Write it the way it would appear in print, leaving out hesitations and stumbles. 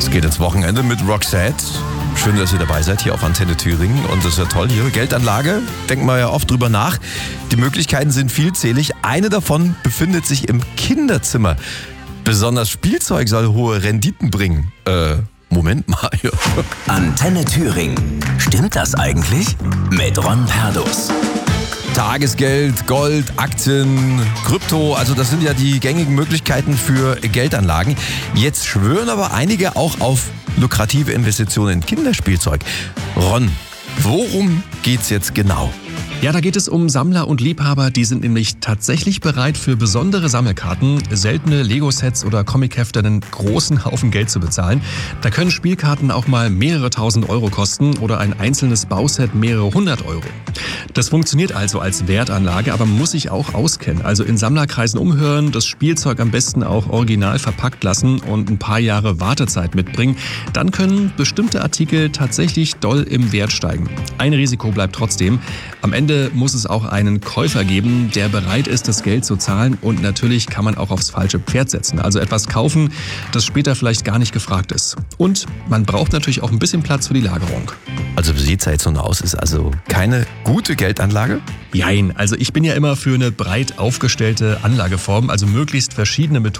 Es geht ins Wochenende mit Roxette. Schön, dass ihr dabei seid hier auf Antenne Thüringen. Und das ist ja toll hier. Geldanlage, denkt man ja oft drüber nach. Die Möglichkeiten sind vielzählig. Eine davon befindet sich im Kinderzimmer. Besonders Spielzeug soll hohe Renditen bringen. Moment mal. Antenne Thüringen. Stimmt das eigentlich? Mit Ron Perdus. Tagesgeld, Gold, Aktien, Krypto, also das sind ja die gängigen Möglichkeiten für Geldanlagen. Jetzt schwören aber einige auch auf lukrative Investitionen in Kinderspielzeug. Ron, worum geht's jetzt genau? Ja, da geht es um Sammler und Liebhaber, die sind nämlich tatsächlich bereit, für besondere Sammelkarten, seltene Lego-Sets oder Comichefte einen großen Haufen Geld zu bezahlen. Da können Spielkarten auch mal mehrere tausend Euro kosten oder ein einzelnes Bauset mehrere hundert Euro. Das funktioniert also als Wertanlage, aber man muss sich auch auskennen. Also in Sammlerkreisen umhören, das Spielzeug am besten auch original verpackt lassen und ein paar Jahre Wartezeit mitbringen. Dann können bestimmte Artikel tatsächlich doll im Wert steigen. Ein Risiko bleibt trotzdem. Am Ende muss es auch einen Käufer geben, der bereit ist, das Geld zu zahlen. Und natürlich kann man auch aufs falsche Pferd setzen. Also etwas kaufen, das später vielleicht gar nicht gefragt ist. Und man braucht natürlich auch ein bisschen Platz für die Lagerung. Also wie sieht es jetzt so aus? Ist also keine gute Geldanlage? Jein, also ich bin ja immer für eine breit aufgestellte Anlageform, also möglichst verschiedene Methoden